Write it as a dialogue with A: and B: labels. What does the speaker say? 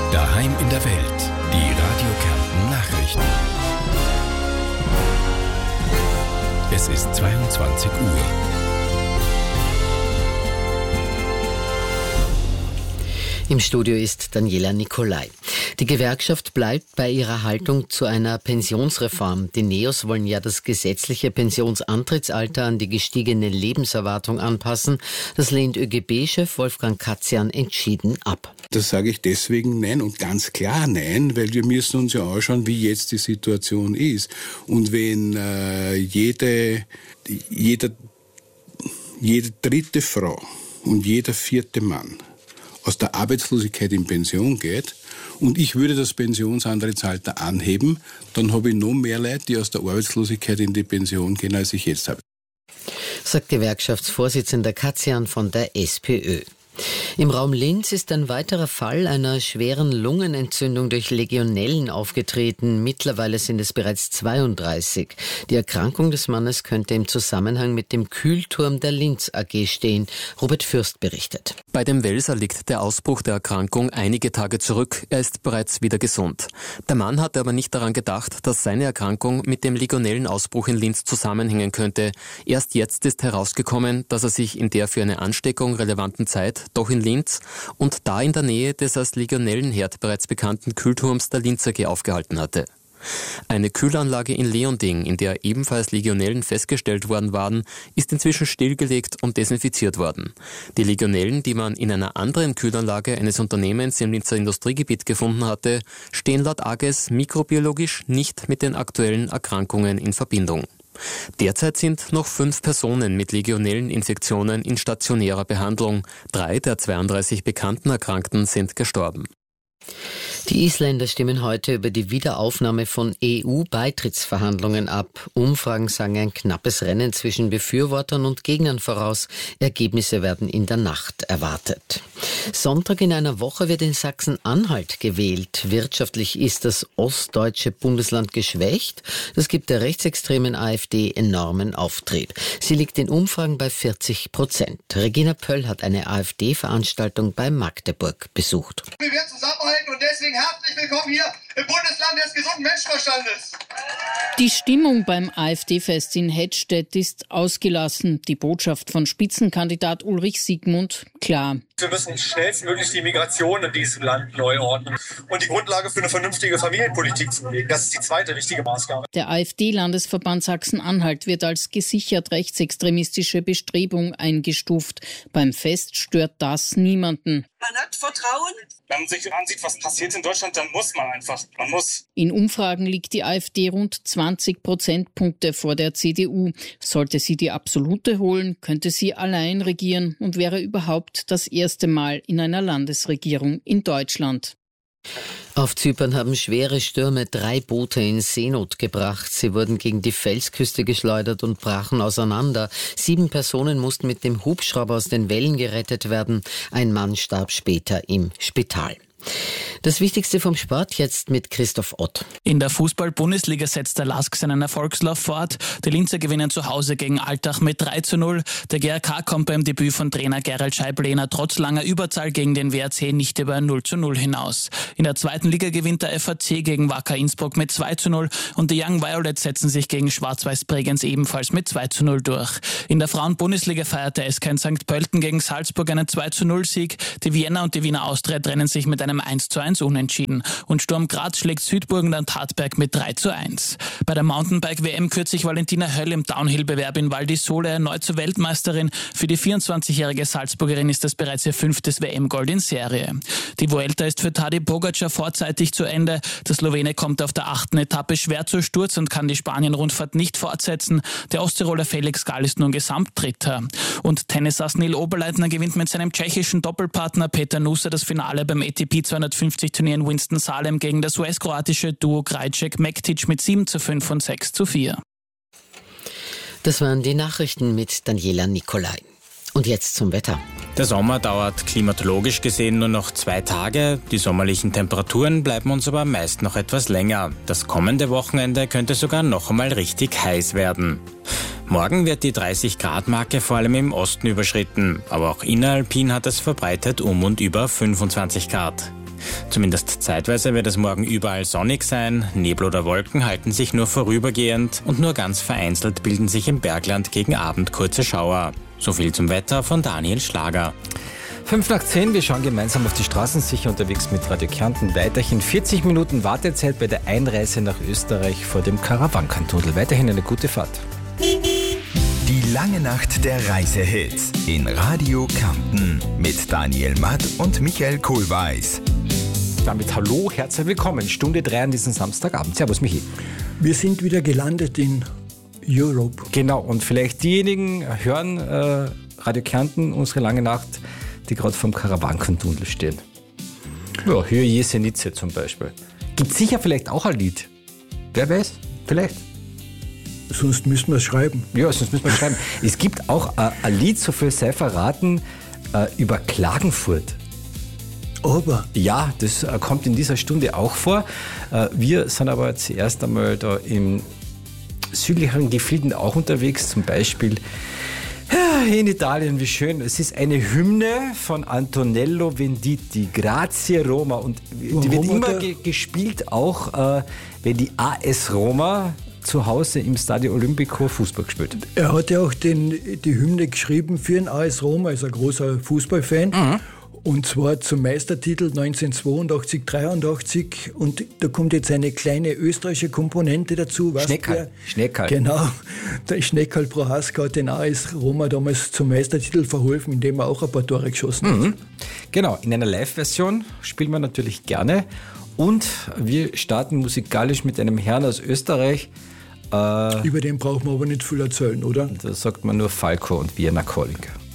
A: Daheim in der Welt. Die Radio Kärnten Nachrichten. Es ist 22 Uhr.
B: Im Studio ist Daniela Nicolai. Die Gewerkschaft bleibt bei ihrer Haltung zu einer Pensionsreform. Die NEOS wollen ja das gesetzliche Pensionsantrittsalter an die gestiegene Lebenserwartung anpassen. Das lehnt ÖGB-Chef Wolfgang Katzian entschieden ab.
C: Das sage ich deswegen nein und ganz klar nein, weil wir müssen uns ja anschauen, wie jetzt die Situation ist. Und wenn jede dritte Frau und jeder vierte Mann aus der Arbeitslosigkeit in Pension geht und ich würde das Pensionsantrittsalter anheben, dann habe ich noch mehr Leute, die aus der Arbeitslosigkeit in die Pension gehen, als ich jetzt habe.
B: Sagt Gewerkschaftsvorsitzender Katzian von der SPÖ. Im Raum Linz ist ein weiterer Fall einer schweren Lungenentzündung durch Legionellen aufgetreten. Mittlerweile sind es bereits 32. Die Erkrankung des Mannes könnte im Zusammenhang mit dem Kühlturm der Linz AG stehen. Robert Fürst berichtet.
D: Bei dem Welser liegt der Ausbruch der Erkrankung einige Tage zurück. Er ist bereits wieder gesund. Der Mann hatte aber nicht daran gedacht, dass seine Erkrankung mit dem Legionellenausbruch in Linz zusammenhängen könnte. Erst jetzt ist herausgekommen, dass er sich in der für eine Ansteckung relevanten Zeit doch in Linz und da in der Nähe des als Legionellenherd bereits bekannten Kühlturms der Linz AG aufgehalten hatte. Eine Kühlanlage in Leonding, in der ebenfalls Legionellen festgestellt worden waren, ist inzwischen stillgelegt und desinfiziert worden. Die Legionellen, die man in einer anderen Kühlanlage eines Unternehmens im Linzer Industriegebiet gefunden hatte, stehen laut AGES mikrobiologisch nicht mit den aktuellen Erkrankungen in Verbindung. Derzeit sind noch 5 Personen mit Legionelleninfektionen in stationärer Behandlung. 3 der 32 bekannten Erkrankten sind gestorben.
B: Die Isländer stimmen heute über die Wiederaufnahme von EU-Beitrittsverhandlungen ab. Umfragen sagen ein knappes Rennen zwischen Befürwortern und Gegnern voraus. Ergebnisse werden in der Nacht erwartet. Sonntag in einer Woche wird in Sachsen-Anhalt gewählt. Wirtschaftlich ist das ostdeutsche Bundesland geschwächt. Das gibt der rechtsextremen AfD enormen Auftrieb. Sie liegt in Umfragen bei 40%. Regina Pöll hat eine AfD-Veranstaltung bei Magdeburg besucht.
E: Wir werden zusammenhalten und deswegen herzlich willkommen hier im Bundesland des gesunden Menschenverstandes.
F: Die Stimmung beim AfD-Fest in Hettstedt ist ausgelassen. Die Botschaft von Spitzenkandidat Ulrich Siegmund klar.
G: Wir müssen schnellstmöglich die Migration in diesem Land neu ordnen und die Grundlage für eine vernünftige Familienpolitik zu legen. Das ist die zweite wichtige Maßgabe.
F: Der AfD-Landesverband Sachsen-Anhalt wird als gesichert rechtsextremistische Bestrebung eingestuft. Beim Fest stört das niemanden.
H: Man hat Vertrauen.
G: Wenn man sich ansieht, was passiert in Deutschland, dann muss man einfach. Man muss.
F: In Umfragen liegt die AfD rund 20 Prozentpunkte vor der CDU. Sollte sie die absolute holen, könnte sie allein regieren und wäre überhaupt das erste Mal in einer Landesregierung in Deutschland.
B: Auf Zypern haben schwere Stürme 3 Boote in Seenot gebracht. Sie wurden gegen die Felsküste geschleudert und brachen auseinander. 7 Personen mussten mit dem Hubschrauber aus den Wellen gerettet werden. Ein Mann starb später im Spital. Das Wichtigste vom Sport jetzt mit Christoph Ott.
I: In der Fußball-Bundesliga setzt der LASK seinen Erfolgslauf fort. Die Linzer gewinnen zu Hause gegen Altach mit 3:0. Der GRK kommt beim Debüt von Trainer Gerald Scheiblener trotz langer Überzahl gegen den WRC nicht über 0:0 hinaus. In der 2. Liga gewinnt der FAC gegen Wacker Innsbruck mit 2:0 und die Young Violets setzen sich gegen Schwarz-Weiß Bregenz ebenfalls mit 2:0 durch. In der Frauen-Bundesliga feiert der SK in St. Pölten gegen Salzburg einen 2:0-Sieg. Die Vienna und die Wiener Austria trennen sich mit einem 1:1 unentschieden und Sturm Graz schlägt Südburgenland Hartberg mit 3:1. Bei der Mountainbike-WM kürt sich Valentina Höll im Downhill-Bewerb in Val di Sole erneut zur Weltmeisterin. Für die 24-jährige Salzburgerin ist das bereits ihr 5. WM-Gold in Serie. Die Vuelta ist für Tadej Pogačar vorzeitig zu Ende. Der Slowene kommt auf der 8. Etappe schwer zu Sturz und kann die Spanien-Rundfahrt nicht fortsetzen. Der Osttiroler Felix Gall ist nun Gesamtdritter. Und Tennisass Neil Oberleitner gewinnt mit seinem tschechischen Doppelpartner Peter Nusa das Finale beim ATP 250-Turnier in Winston-Salem gegen das US-kroatische Duo Krajcek-Mektic mit 7:5 und 6:4.
B: Das waren die Nachrichten mit Daniela Nicolai. Und jetzt zum Wetter.
J: Der Sommer dauert klimatologisch gesehen nur noch 2 Tage. Die sommerlichen Temperaturen bleiben uns aber meist noch etwas länger. Das kommende Wochenende könnte sogar noch einmal richtig heiß werden. Morgen wird die 30-Grad-Marke vor allem im Osten überschritten. Aber auch inneralpin hat es verbreitet und über 25 Grad. Zumindest zeitweise wird es morgen überall sonnig sein, Nebel oder Wolken halten sich nur vorübergehend und nur ganz vereinzelt bilden sich im Bergland gegen Abend kurze Schauer. So viel zum Wetter von Daniel Schlager.
H: 5:10, wir schauen gemeinsam auf die Straßen, sicher unterwegs mit Radio Kärnten. Weiterhin 40 Minuten Wartezeit bei der Einreise nach Österreich vor dem Karawankentunnel. Weiterhin eine gute Fahrt.
A: Die lange Nacht der Reisehits in Radio Kärnten mit Daniel Matt und Michael Kohlweis.
H: Damit hallo, herzlich willkommen. Stunde 3 an diesem Samstagabend. Servus, Michi.
K: Wir sind wieder gelandet in Europe.
H: Genau, und vielleicht diejenigen hören Radio Kärnten, unsere lange Nacht, die gerade vom Karawankentunnel stehen. Ja, Höhe Jesenice zum Beispiel. Gibt sicher vielleicht auch ein Lied. Wer weiß, vielleicht.
K: Sonst müssen wir es schreiben.
H: Ja, sonst müssen wir es schreiben. Es gibt auch ein Lied, so viel sei verraten, über Klagenfurt.
K: Aber?
H: Ja, das kommt in dieser Stunde auch vor. Wir sind aber zuerst einmal da im südlicheren Gefilden auch unterwegs, zum Beispiel in Italien, wie schön. Es ist eine Hymne von Antonello Venditti, Grazie Roma. Und die wird immer gespielt, auch wenn die AS Roma zu Hause im Stadio Olimpico Fußball gespielt hat.
K: Er hat ja auch die Hymne geschrieben für den AS Roma, ist ein großer Fußballfan. Mhm. Und zwar zum Meistertitel 1982, 83. Und da kommt jetzt eine kleine österreichische Komponente dazu.
H: Schneckerl.
K: Genau. Der Schneckerl Prohaska hat den AS Roma damals zum Meistertitel verholfen, indem er auch ein paar Tore geschossen hat.
H: Genau, in einer Live-Version spielen wir natürlich gerne. Und wir starten musikalisch mit einem Herrn aus Österreich.
K: Über den brauchen wir aber nicht viel erzählen, oder?
H: Da sagt man nur Falco und Vienna Calling.